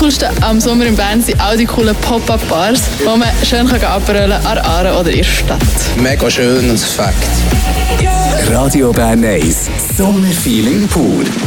Coolste am Sommer in Bern sind auch die coolen Pop-Up-Bars, wo man schön abrollen kann an der Aare oder in der Stadt. Mega schön und Fakt. Radio Bern 1, Sommerfeeling pur.